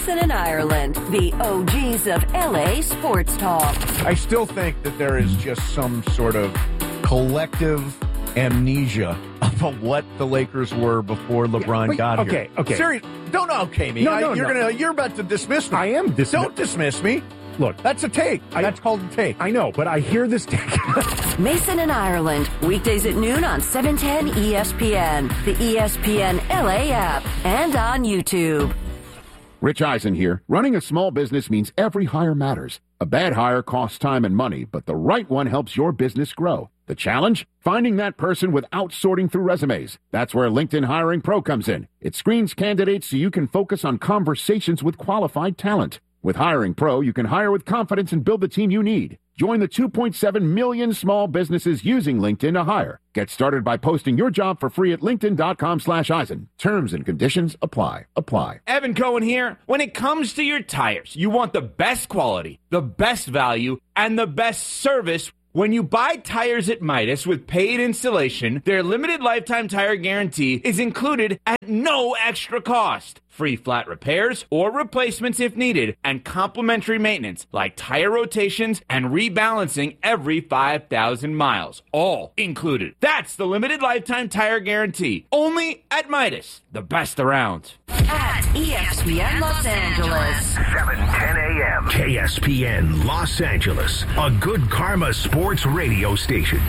Mason and Ireland, the OGs of LA sports talk. I still think that there is just some sort of collective amnesia of what the Lakers were before LeBron got here. Okay. Seriously, don't okay me. No. You're about to dismiss me. I am dismissing. Don't dismiss me. Look, that's a take. That's called a take. I know, but I hear this take. Mason and Ireland, weekdays at noon on 710 ESPN, the ESPN LA app, and on YouTube. Rich Eisen here. Running a small business means every hire matters. A bad hire costs time and money, but the right one helps your business grow. The challenge? Finding that person without sorting through resumes. That's where LinkedIn Hiring Pro comes in. It screens candidates so you can focus on conversations with qualified talent. With Hiring Pro, you can hire with confidence and build the team you need. Join the 2.7 million small businesses using LinkedIn to hire. Get started by posting your job for free at linkedin.com/Eisen. Terms and conditions apply. Evan Cohen here. When it comes to your tires, you want the best quality, the best value, and the best service. When you buy tires at Midas with paid installation, their limited lifetime tire guarantee is included at no extra cost. Free flat repairs or replacements if needed, and complimentary maintenance like tire rotations and rebalancing every 5,000 miles. All included. That's the limited lifetime tire guarantee. Only at Midas, the best around. At ESPN Los Angeles. 7:10 a.m. KSPN Los Angeles, a good karma sports radio station.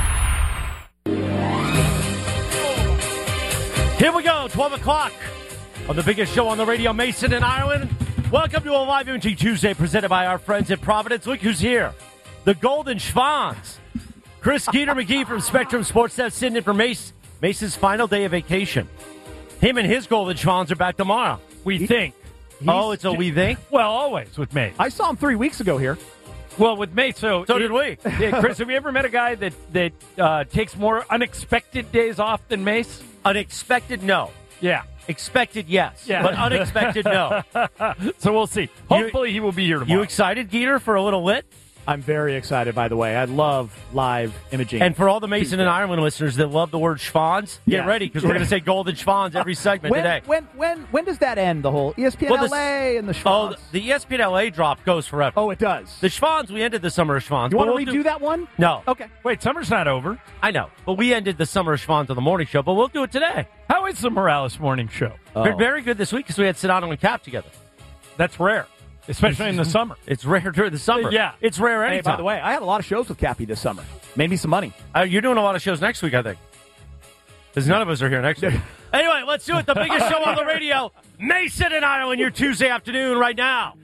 Here we go, 12 o'clock on the biggest show on the radio, Mason and Ireland. Welcome to a Live Imaging Tuesday presented by our friends at Providence. Look who's here. The Golden Schwans. Chris Skeeter McGee from Spectrum Sports Net sitting in for Mace's final day of vacation. Him and his Golden Schwans are back tomorrow. We think. It's a we think? Well, always with Mace. I saw him 3 weeks ago here. Well, with Mace, so did we. Yeah, Chris, have you ever met a guy that takes more unexpected days off than Mace? Unexpected, no. Yeah. Expected, yes. Yeah. But unexpected, no. So we'll see. Hopefully he will be here tomorrow. You excited, Geeter, for a little lit? I'm very excited, by the way. I love live imaging. And for all the Mason and Ireland listeners that love the word Schwans, get ready, because we're going to say Golden Schwans every segment today. When does that end, the whole ESPN LA and the Schwans? Oh, the ESPN LA drop goes forever. Oh, it does. The Schwans, we ended the Summer of Schwans. You want to redo that one? No. Okay. Wait, summer's not over. I know, but we ended the Summer of Schwans on the morning show, but we'll do it today. How is the Morales morning show? Been very good this week because we had Sedano and Cap together. That's rare. Especially in the summer. It's rare during the summer. Yeah. It's rare anytime. Hey, by the way, I had a lot of shows with Cappy this summer. Made me some money. You're doing a lot of shows next week, I think. Because none of us are here next week. Anyway, let's do it. The biggest show on the radio. Mason and Ireland, your Tuesday afternoon right now.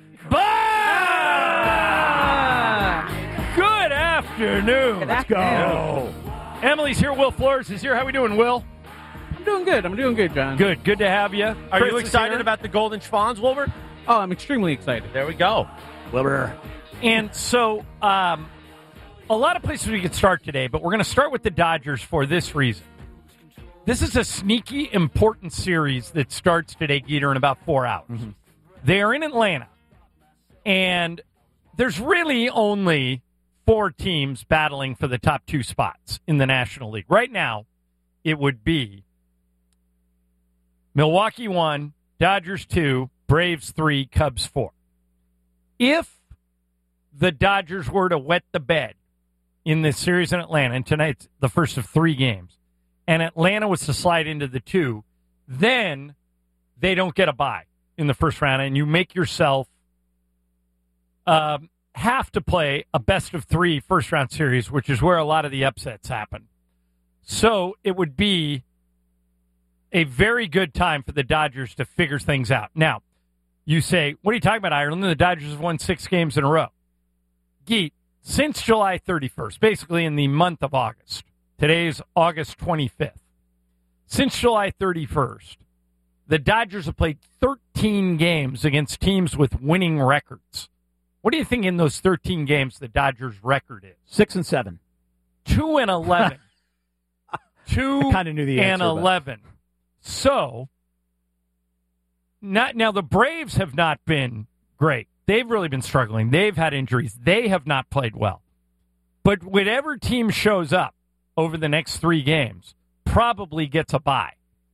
Good afternoon. Let's go. Emily's here. Will Flores is here. How we doing, Will? I'm doing good, John. Good to have you. Are you excited about the Golden Schwans, Wilbur? Oh, I'm extremely excited. There we go. Wilbur. And so, a lot of places we could start today, but we're going to start with the Dodgers for this reason. This is a sneaky, important series that starts today, Geeter, in about 4 hours. Mm-hmm. They are in Atlanta, and there's really only 4 teams battling for the top 2 spots in the National League. Right now, it would be Milwaukee 1, Dodgers 2, Braves 3, Cubs 4. If the Dodgers were to wet the bed in this series in Atlanta, and tonight's the first of 3 games, and Atlanta was to slide into the 2, then they don't get a bye in the first round, and you make yourself have to play a best-of-3 first-round series, which is where a lot of the upsets happen. So it would be a very good time for the Dodgers to figure things out. Now, you say, what are you talking about, Ireland? The Dodgers have won 6 games in a row. Geet, since July 31st, basically in the month of August, today is August 25th. Since July 31st, the Dodgers have played 13 games against teams with winning records. What do you think in those 13 games the Dodgers' record is? 6-7. 2-11. 2-11. So, now the Braves have not been great. They've really been struggling. They've had injuries. They have not played well. But whatever team shows up over the next 3 games probably gets a bye.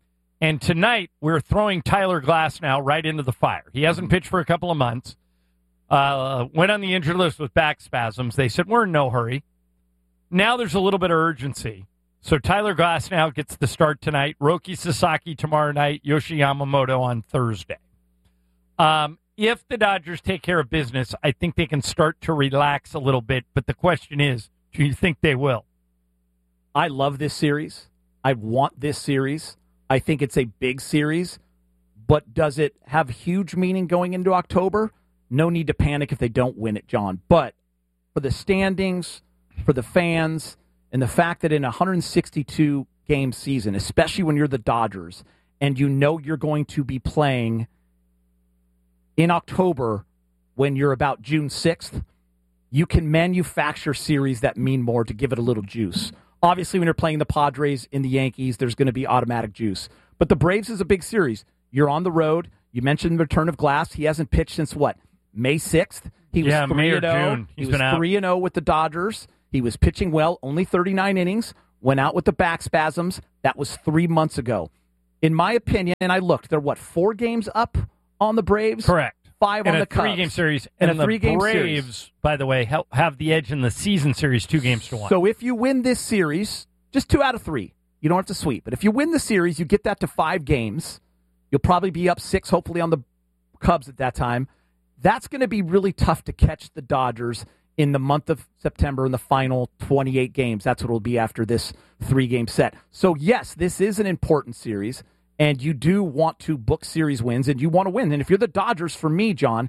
And tonight, we're throwing Tyler Glasnow right into the fire. He hasn't pitched for a couple of months. Went on the injured list with back spasms. They said, we're in no hurry. Now there's a little bit of urgency. So Tyler Glasnow gets the start tonight. Roki Sasaki tomorrow night. Yoshi Yamamoto on Thursday. If the Dodgers take care of business, I think they can start to relax a little bit. But the question is, do you think they will? I love this series. I want this series. I think it's a big series. But does it have huge meaning going into October? No need to panic if they don't win it, John. But for the standings, for the fans, and the fact that in a 162-game season, especially when you're the Dodgers, and you know you're going to be playing in October when you're about June 6th, you can manufacture series that mean more to give it a little juice. Obviously, when you're playing the Padres in the Yankees, there's going to be automatic juice. But the Braves is a big series. You're on the road. You mentioned the return of Glass. He hasn't pitched since, what, May 6th? He was 3-0. He was 3-0 with the Dodgers. He was pitching well, only 39 innings, went out with the back spasms. That was 3 months ago. In my opinion, and I looked, they're, 4 games up on the Braves? Correct. 5 on the Cubs. In a 3-game series. And the Braves, by the way, have the edge in the season series 2 games to 1. So if you win this series, just 2 out of 3. You don't have to sweep. But if you win the series, you get that to 5 games. You'll probably be up 6, hopefully, on the Cubs at that time. That's going to be really tough to catch the Dodgers in the month of September in the final 28 games. That's what it'll be after this 3-game set. So, yes, this is an important series, and you do want to book series wins, and you want to win. And if you're the Dodgers, for me, John,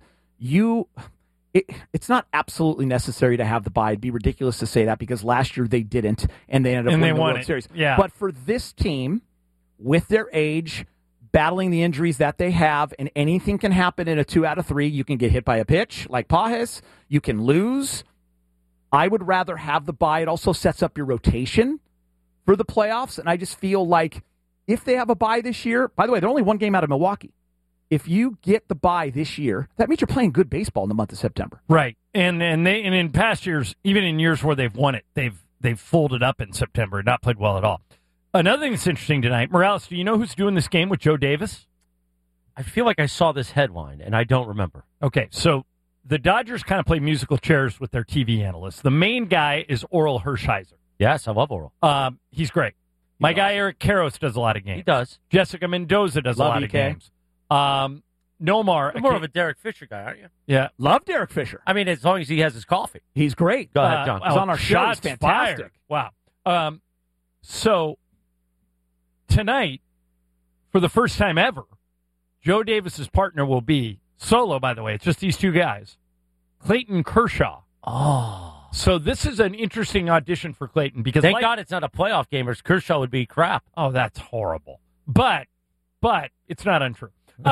it's not absolutely necessary to have the bye. It'd be ridiculous to say that because last year they didn't, and they ended up winning the World Series. Yeah. But for this team, with their age, battling the injuries that they have, and anything can happen in a 2 out of 3. You can get hit by a pitch like Pages. You can lose. I would rather have the bye. It also sets up your rotation for the playoffs, and I just feel like if they have a bye this year, by the way, they're only 1 game out of Milwaukee. If you get the bye this year, that means you're playing good baseball in the month of September. Right. And in past years, even in years where they've won it, they've folded up in September and not played well at all. Another thing that's interesting tonight, Morales, do you know who's doing this game with Joe Davis? I feel like I saw this headline, and I don't remember. Okay, so the Dodgers kind of play musical chairs with their TV analysts. The main guy is Oral Hershiser. Yes, I love Oral. He's great. My guy Eric Karros does a lot of games. He does. Jessica Mendoza does a lot of games. Nomar. You're more of a Derek Fisher guy, aren't you? Yeah. Love Derek Fisher. I mean, as long as he has his coffee. He's great. Go ahead, John. He's on our show. He's fantastic. Fired. Wow. So tonight, for the first time ever, Joe Davis's partner will be solo, by the way. It's just these 2 guys. Clayton Kershaw. Oh. So this is an interesting audition for Clayton because thank God it's not a playoff game, or Kershaw would be crap. Oh, that's horrible. But it's not untrue.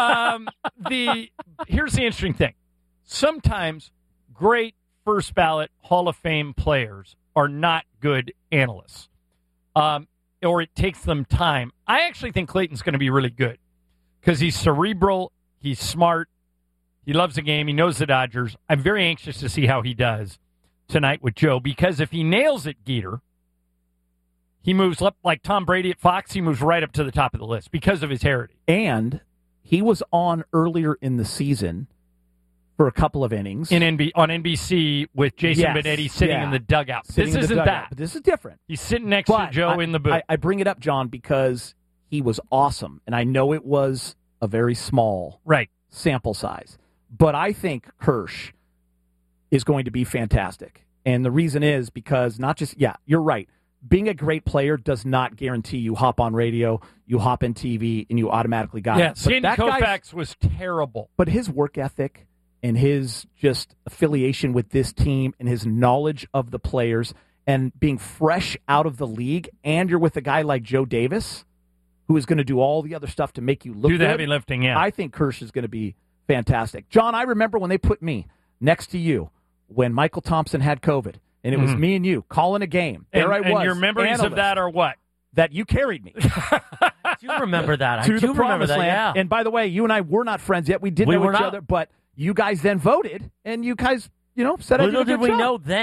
Here's the interesting thing. Sometimes great first ballot Hall of Fame players are not good analysts. Or it takes them time. I actually think Clayton's going to be really good because he's cerebral, he's smart, he loves the game, he knows the Dodgers. I'm very anxious to see how he does tonight with Joe because if he nails it, Geeter, he moves up like Tom Brady at Fox. He moves right up to the top of the list because of his heritage. And he was on earlier in the season for a couple of innings. On NBC with Jason Benetti sitting in the dugout. This isn't that. But this is different. He's sitting next to Joe in the booth. I bring it up, John, because he was awesome. And I know it was a very small sample size. But I think Kirsch is going to be fantastic. And the reason is because not just, you're right. Being a great player does not guarantee you hop on radio, you hop in TV, and you automatically got it. Yeah, Sandy Koufax was terrible. But his work ethic and his just affiliation with this team and his knowledge of the players and being fresh out of the league, and you're with a guy like Joe Davis, who is going to do all the other stuff to make you look do the good. Heavy lifting, yeah. I think Kirsch is going to be fantastic. John, I remember when they put me next to you when Michael Thompson had COVID, and it was me and you calling a game. There I was. And your memories of that are what? That you carried me. I do remember that. I do remember that, yeah. And by the way, you and I were not friends yet. We did know each other, but you guys then voted, and you guys, said I did a good job. Little did we know then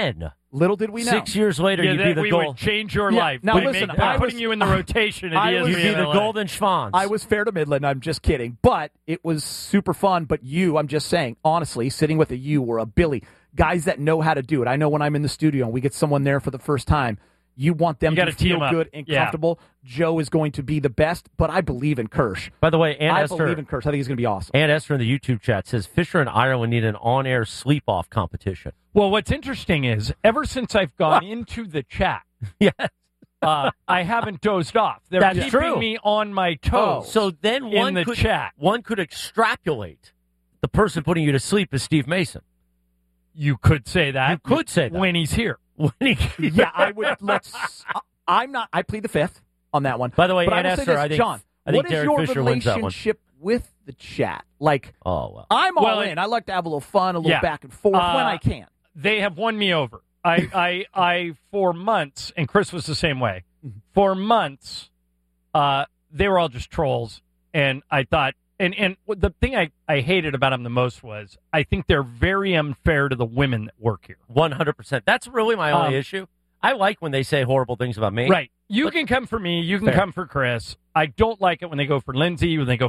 Little did we know. 6 years later, you'd be the we goal. would change your Yeah, life. now We'd listen, make, I putting was- you in the rotation at I was- You'd be the ESPN. Golden Schwans. I was fair to Midland. I'm just kidding. But it was super fun. But I'm just saying, honestly, sitting with a you or a Billy, guys that know how to do it. I know when I'm in the studio and we get someone there for the first time, you want them You to gotta tee feel 'em up. good and Yeah. comfortable. Joe is going to be the best, but I believe in Kirsch. By the way, Aunt I Esther, believe in Kirsch. I think he's going to be awesome. Aunt Esther in the YouTube chat says Fisher and Ireland need an on-air sleep-off competition. Well, what's interesting is ever since I've gone into the chat, Yes. I haven't dozed off. They're That's keeping true. me on my toes. So then in the chat, one could extrapolate the person putting you to sleep is Steve Mason. you could say that. You could say that. when he's here. Yeah, I would. I'm not. I plead the fifth on that one. By the way, but Aunt I will say Esther, this, I think John, I think what is Derek your Fisher wins that one. relationship with the chat? Like, Oh, well. I'm all Well, in. I like to have a little fun, a little Yeah. back and forth when I can. They have won me over. I for months, and Chris was the same way. For months, they were all just trolls, and I thought, and the thing I hated about them the most was I think they're very unfair to the women that work here. 100%. That's really my only issue. I like when they say horrible things about me. Right. You can come for me. You can come for Chris. I don't like it when they go for Lindsay, when they go